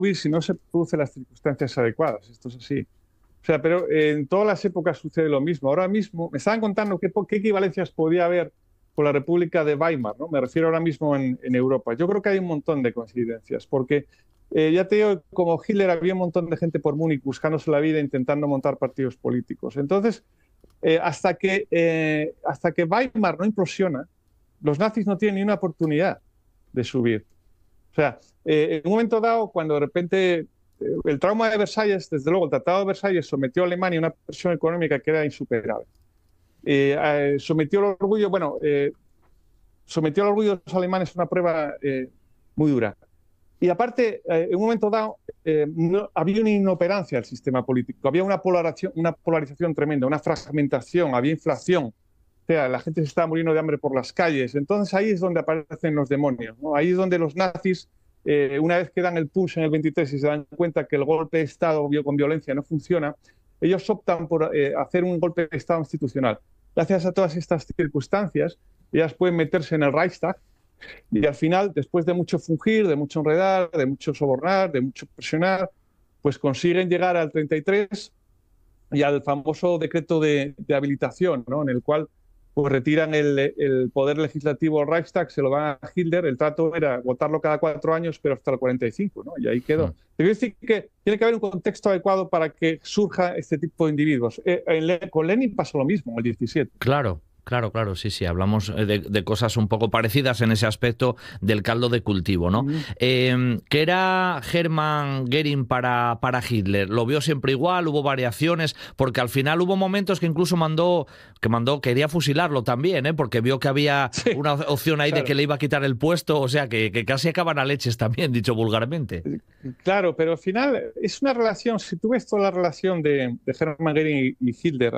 huir si no se producen las circunstancias adecuadas. Esto es así. O sea, pero en todas las épocas sucede lo mismo. Ahora mismo me estaban contando qué equivalencias podría haber con la República de Weimar, ¿no? Me refiero ahora mismo en Europa. Yo creo que hay un montón de coincidencias, porque ya te digo, como Hitler había un montón de gente por Múnich buscándose la vida, intentando montar partidos políticos. Entonces, hasta que Weimar no implosiona, los nazis no tienen ni una oportunidad de subir. O sea, en un momento dado, cuando de repente el trauma de Versalles, desde luego, el Tratado de Versalles sometió a Alemania a una presión económica que era insuperable. Sometió el orgullo, sometió el orgullo de los alemanes a una prueba muy dura. Y aparte, en un momento dado, había una inoperancia del sistema político, había una polarización tremenda, una fragmentación, había inflación, o sea, la gente se estaba muriendo de hambre por las calles. Entonces ahí es donde aparecen los demonios, ¿no? Ahí es donde los nazis, una vez que dan el punch en el 23 y se dan cuenta que el golpe de Estado con violencia no funciona, ellos optan por hacer un golpe de Estado institucional. Gracias a todas estas circunstancias, ellas pueden meterse en el Reichstag y al final, después de mucho fungir, de mucho enredar, de mucho sobornar, de mucho presionar, pues consiguen llegar al 33 y al famoso decreto de habilitación, ¿no? En el cual pues retiran el poder legislativo al Reichstag, se lo dan a Hitler. El trato era votarlo cada 4 años, pero hasta el 45, ¿no? Y ahí quedó. Te quiero decir que tiene que haber un contexto adecuado para que surja este tipo de individuos. Con Lenin pasó lo mismo en el 17. Claro. Claro, sí, hablamos de cosas un poco parecidas en ese aspecto del caldo de cultivo, ¿no? ¿Qué era Hermann Göring para Hitler? ¿Lo vio siempre igual? ¿Hubo variaciones? Porque al final hubo momentos que incluso quería fusilarlo también, ¿eh? Porque vio que había una opción ahí, claro, de que le iba a quitar el puesto, o sea, que casi acaban a leches también, dicho vulgarmente. Claro, pero al final es una relación, si tú ves toda la relación de Hermann Göring y Hitler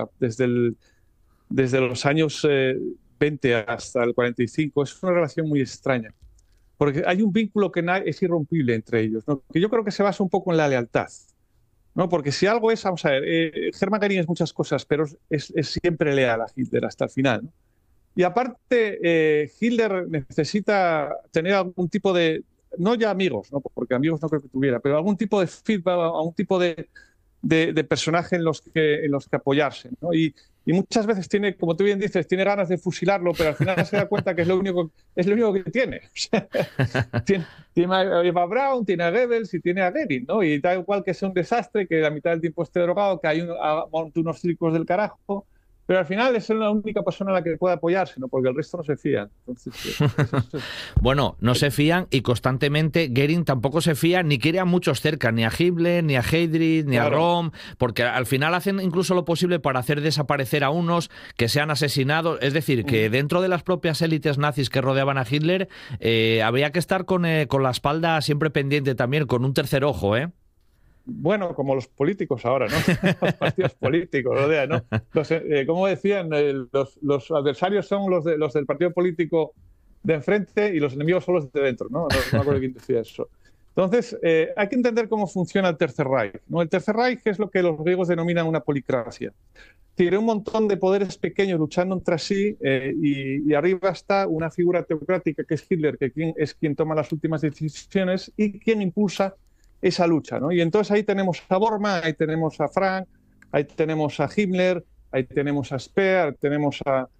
desde los años 20 hasta el 45, es una relación muy extraña, porque hay un vínculo que es irrompible entre ellos, ¿no? Que yo creo que se basa un poco en la lealtad, ¿no? Porque si algo es, vamos a ver, Hermann Göring es muchas cosas, pero es siempre leal a Hitler hasta el final, ¿no? Y aparte, Hitler necesita tener algún tipo de, no ya amigos, ¿no? Porque amigos no creo que tuviera, pero algún tipo de feedback, algún tipo de personaje en los que apoyarse, ¿no? Y muchas veces tiene, como tú bien dices, tiene ganas de fusilarlo, pero al final se da cuenta que es lo único que tiene. O sea, tiene a Eva Braun, tiene a Goebbels y tiene a Goering, ¿no? Y da igual que sea un desastre, que la mitad del tiempo esté drogado, que hay unos circos del carajo, pero al final es la única persona a la que puede apoyarse, ¿no? Porque el resto no se fía. Entonces, bueno, no se fían y constantemente Goering tampoco se fía ni quiere a muchos cerca, ni a Himmler, ni a Heydrich, ni a Röhm, porque al final hacen incluso lo posible para hacer desaparecer a unos, que sean asesinados. Es decir, que dentro de las propias élites nazis que rodeaban a Hitler, había que estar con la espalda siempre pendiente también, con un tercer ojo, ¿eh? Bueno, como los políticos ahora, ¿no? Los partidos políticos, ¿no? Como decían, los adversarios son los del partido político de enfrente y los enemigos son los de dentro, ¿no? No me acuerdo quién decía eso. Entonces, hay que entender cómo funciona el Tercer Reich, ¿no? El Tercer Reich es lo que los griegos denominan una policracia. Tiene un montón de poderes pequeños luchando entre sí y arriba está una figura teocrática que es Hitler, que es quien toma las últimas decisiones y quien impulsa esa lucha, ¿no? Y entonces ahí tenemos a Bormann, ahí tenemos a Frank, ahí tenemos a Himmler, ahí tenemos a Speer, tenemos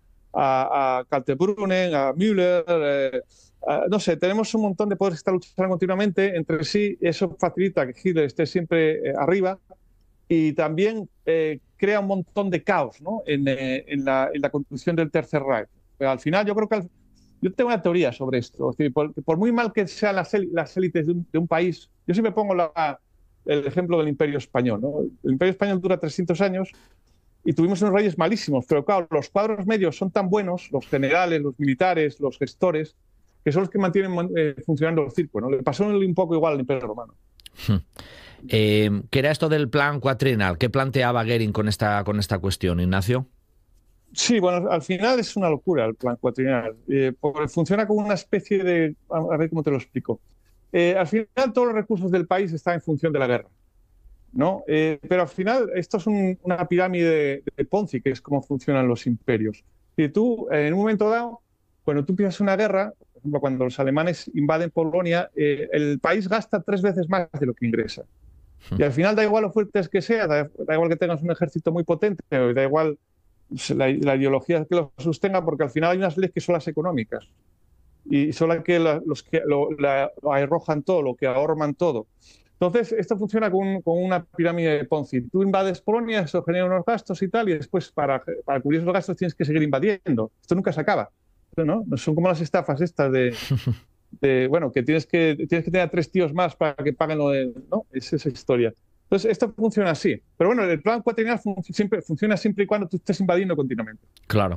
a Kaltenbrunner, a Müller, no sé, tenemos un montón de poderes que están luchando continuamente entre sí. Eso facilita que Hitler esté siempre arriba y también crea un montón de caos, ¿no? en la construcción del Tercer Reich. Pero al final yo creo que yo tengo una teoría sobre esto. Es decir, por muy mal que sean las élites de un país, yo siempre pongo el ejemplo del Imperio Español, ¿no? El Imperio Español dura 300 años y tuvimos unos reyes malísimos, pero claro, los cuadros medios son tan buenos, los generales, los militares, los gestores, que son los que mantienen funcionando el circo, ¿no? Le pasó un poco igual al Imperio Romano. ¿Qué era esto del plan cuatrienal? ¿Qué planteaba Goering con esta cuestión, Ignacio? Sí, bueno, al final es una locura el plan cuatrienal. Porque funciona como una especie de... A ver cómo te lo explico. Al final todos los recursos del país están en función de la guerra, ¿no? Pero al final esto es una pirámide de Ponzi, que es cómo funcionan los imperios. Y tú, en un momento dado, cuando tú empiezas una guerra, ejemplo, cuando los alemanes invaden Polonia, el país gasta 3 veces más de lo que ingresa. Y al final da igual lo fuertes que sea, da igual que tengas un ejército muy potente, da igual la ideología que lo sostenga, porque al final hay unas leyes que son las económicas. Y son las que los que lo arrojan todo, lo que ahorman todo. Entonces, esto funciona con una pirámide de Ponzi. Tú invades Polonia, eso genera unos gastos y tal, y después para cubrir esos gastos tienes que seguir invadiendo. Esto nunca se acaba, ¿no? No son como las estafas estas bueno, que tienes que tener 3 tíos más para que paguen lo de... ¿no? Es esa historia. Entonces, esto funciona así. Pero bueno, el plan cuatrienal funciona siempre y cuando tú estés invadiendo continuamente. Claro.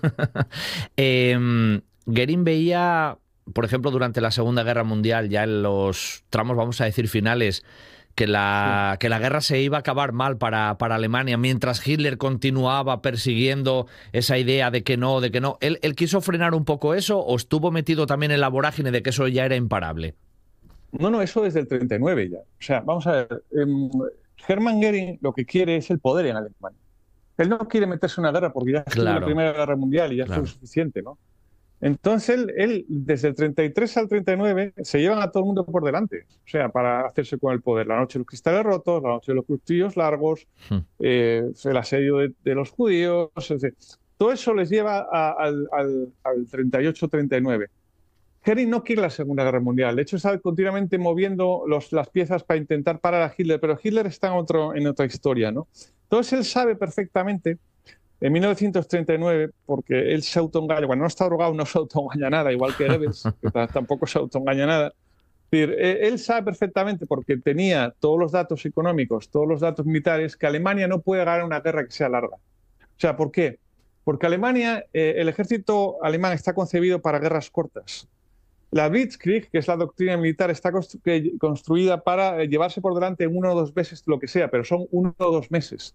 Goering veía, por ejemplo, durante la Segunda Guerra Mundial, ya en los tramos, vamos a decir, finales, que la guerra se iba a acabar mal para Alemania, mientras Hitler continuaba persiguiendo esa idea de que no. ¿Él quiso frenar un poco eso o estuvo metido también en la vorágine de que eso ya era imparable? No, eso desde el 39 ya. O sea, vamos a ver, Hermann Goering lo que quiere es el poder en Alemania. Él no quiere meterse en una guerra porque ya estuvo en la Primera Guerra Mundial y ya fue suficiente, ¿no? Entonces, él, desde el 33 al 39, se llevan a todo el mundo por delante, o sea, para hacerse con el poder. La noche de los cristales rotos, la noche de los cuchillos largos, el asedio de los judíos, es decir, todo eso les lleva al 38-39. Goering no quiere la Segunda Guerra Mundial, de hecho está continuamente moviendo las piezas para intentar parar a Hitler, pero Hitler está en otra historia, ¿no? Entonces él sabe perfectamente, en 1939, porque él se autoengaña, cuando no está drogado no se autoengaña nada, igual que Goebbels, que tampoco se autoengaña nada. Es decir, él sabe perfectamente, porque tenía todos los datos económicos, todos los datos militares, que Alemania no puede ganar una guerra que sea larga. O sea, ¿por qué? Porque Alemania, el ejército alemán está concebido para guerras cortas. La Blitzkrieg, que es la doctrina militar, está construida para llevarse por delante en 1 o 2 meses lo que sea, pero son 1 o 2 meses.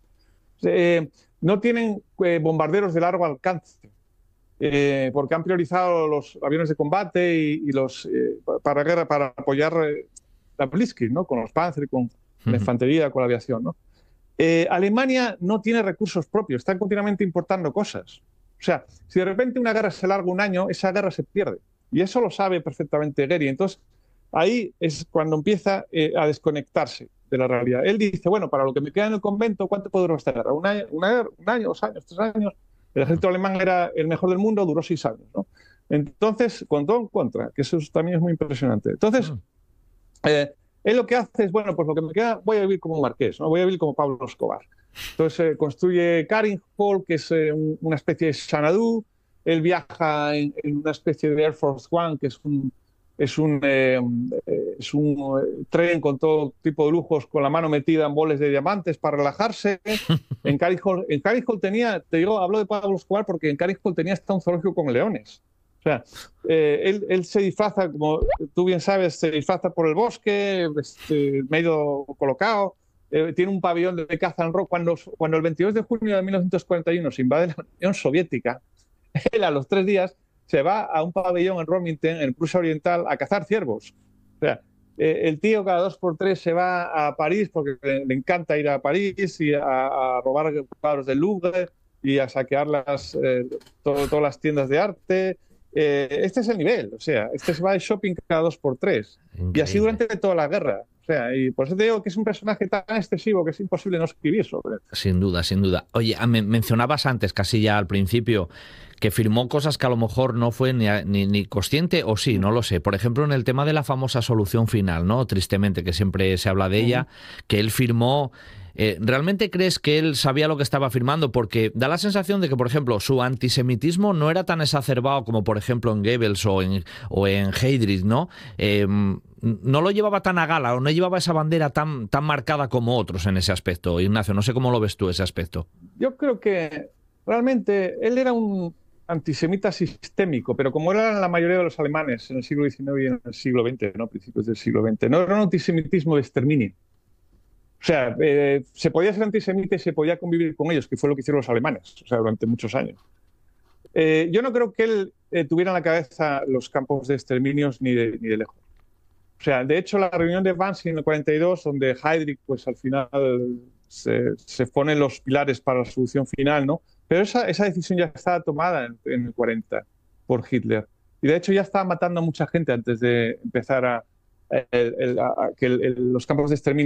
No tienen bombarderos de largo alcance, porque han priorizado los aviones de combate y los para apoyar la Blitzkrieg, ¿no? Con los Panzer, con la infantería, con la aviación, ¿no? Alemania no tiene recursos propios, están continuamente importando cosas. O sea, si de repente una guerra se larga 1 año, esa guerra se pierde. Y eso lo sabe perfectamente Goering. Entonces, ahí es cuando empieza a desconectarse de la realidad. Él dice, bueno, para lo que me queda en el convento, ¿cuánto puedo durar esta guerra? ¿Un año, 2 años, 3 años? El ejército alemán era el mejor del mundo, duró 6 años, ¿no? Entonces, con todo en contra, que eso también es muy impresionante. Entonces, él lo que hace es, bueno, pues lo que me queda, voy a vivir como un marqués, ¿no? Voy a vivir como Pablo Escobar. Entonces, construye Caring Hall, que es una especie de Xanadu. Él viaja en una especie de Air Force One, que es un tren con todo tipo de lujos, con la mano metida en boles de diamantes para relajarse. En Caring Hall tenía, te digo, hablo de Pablo Escobar porque en Caring Hall tenía hasta un zoológico con leones. O sea, él se disfraza, como tú bien sabes, se disfraza por el bosque, medio colocado. Tiene un pabellón de caza en rock. Cuando el 22 de junio de 1941 se invade la Unión Soviética, él a los 3 días se va a un pabellón en Romington, en Prusia Oriental, a cazar ciervos. O sea, el tío cada 2 por 3 se va a París porque le encanta ir a París y a robar cuadros del Louvre y a saquear todas las tiendas de arte. Este es el nivel, o sea, este se va de shopping cada 2 por 3. Y así durante toda la guerra. O sea, y por eso te digo que es un personaje tan excesivo que es imposible no escribir sobre él. Sin duda, sin duda. Oye, mencionabas antes, casi ya al principio, que firmó cosas que a lo mejor no fue ni consciente, o sí, no lo sé. Por ejemplo, en el tema de la famosa solución final, ¿no? Tristemente, que siempre se habla de ella, que él firmó. ¿Realmente crees que él sabía lo que estaba firmando? Porque da la sensación de que, por ejemplo, su antisemitismo no era tan exacerbado como, por ejemplo, en Goebbels o en Heydrich, ¿no? No lo llevaba tan a gala o no llevaba esa bandera tan marcada como otros en ese aspecto. Ignacio, no sé cómo lo ves tú ese aspecto. Yo creo que realmente él era un antisemita sistémico, pero como eran la mayoría de los alemanes en el siglo XIX y en el siglo XX, ¿no? Principios del siglo XX, no era un antisemitismo de exterminio. O sea, se podía ser antisemita y se podía convivir con ellos, que fue lo que hicieron los alemanes, o sea, durante muchos años. Yo no creo que él tuviera en la cabeza los campos de exterminios ni de lejos. O sea, de hecho, la reunión de Wannsee en el 42, donde Heydrich, pues al final se ponen los pilares para la solución final, ¿no? Pero esa decisión ya estaba tomada en el 40 por Hitler. Y de hecho ya estaba matando a mucha gente antes de empezar a que los campos de exterminio